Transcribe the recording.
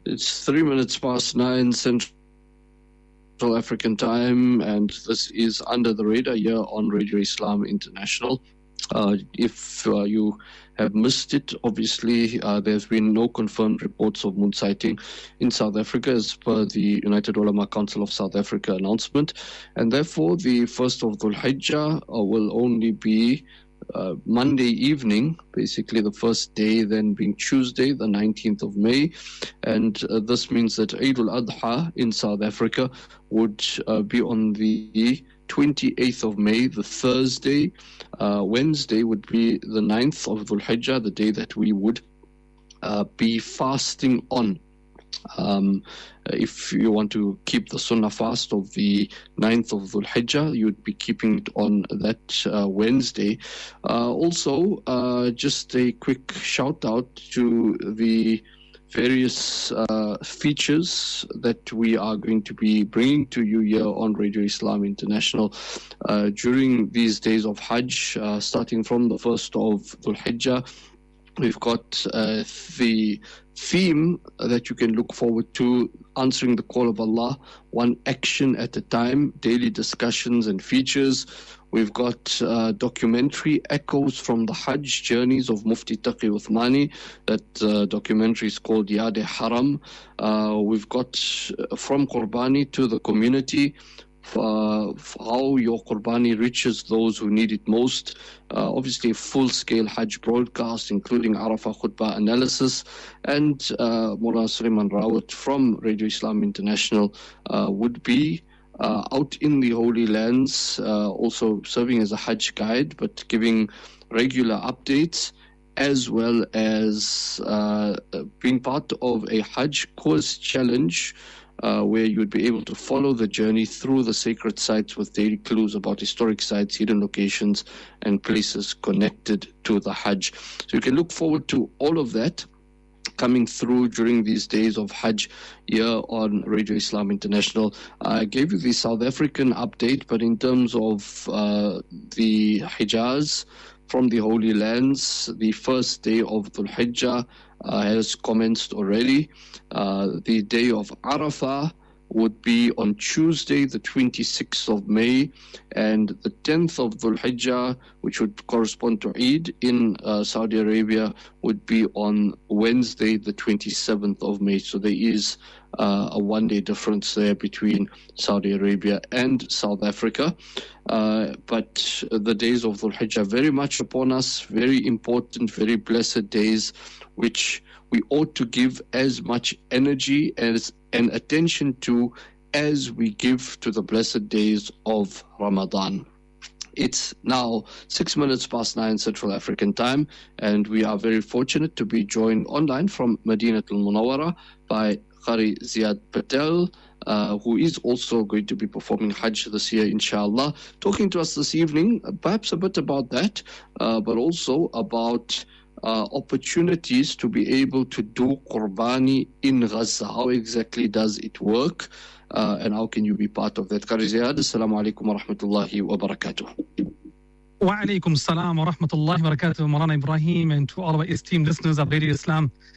It's 3 minutes past 9 Central African time, and this is Under the Radar here on Radio Islam International. If you have missed it, obviously there's been no confirmed reports of moon sighting in South Africa as per the United Ulama Council of South Africa announcement, and therefore the 1st of Dhul Hijjah will only be Monday evening, basically the first day then being Tuesday, the 19th of May. And this means that Eid al-Adha in South Africa would be on the 28th of May, the Thursday. Wednesday would be the 9th of Dhul Hijjah, the day that we would be fasting on. If you want to keep the Sunnah fast of the 9th of Dhul Hijjah, you'd be keeping it on that Wednesday. Also, just a quick shout out to the various features that we are going to be bringing to you here on Radio Islam International during these days of Hajj, starting from the 1st of Dhul Hijjah. We've got the theme that you can look forward to, answering the call of Allah, one action at a time, daily discussions and features. We've got documentary echoes from the Hajj journeys of Mufti Taqi Uthmani. That documentary is called Yad Haram. We've got from Qurbani to the community, how your Qurbani reaches those who need it most. Obviously, a full-scale Hajj broadcast, including Arafah Khutbah analysis, and Mullah Sulaiman Rawat from Radio Islam International would be out in the Holy Lands, also serving as a Hajj guide, but giving regular updates, as well as being part of a Hajj course challenge, where you would be able to follow the journey through the sacred sites with daily clues about historic sites, hidden locations, and places connected to the Hajj. So you can look forward to all of that coming through during these days of Hajj here on Radio Islam International. I gave you the South African update, but in terms of the Hijaz from the Holy Lands, the first day of Dhul Hijjah has commenced already. The day of Arafah would be on Tuesday, the 26th of May, and the 10th of Dhul Hijjah, which would correspond to Eid in Saudi Arabia, would be on Wednesday, the 27th of May. So there is a one-day difference there between Saudi Arabia and South Africa. But the days of Dhul Hijjah very much upon us, very important, very blessed days, which we ought to give as much energy and attention to as we give to the blessed days of Ramadan. It's now 6 minutes past 9 Central African time, and we are very fortunate to be joined online from Madinatul Munawwara by Qari Ziad Patel, who is also going to be performing Hajj this year, inshallah, talking to us this evening, perhaps a bit about that, but also about opportunities to be able to do Qurbani in Gaza. How exactly does it work, and how can you be part of that? Qari Ziad, assalamu alaikum wa rahmatullahi wa barakatuh. Wa alaikum salam wa rahmatullahi wa barakatuh, Maulana Ibrahim, and to all of our esteemed listeners of Radio Islam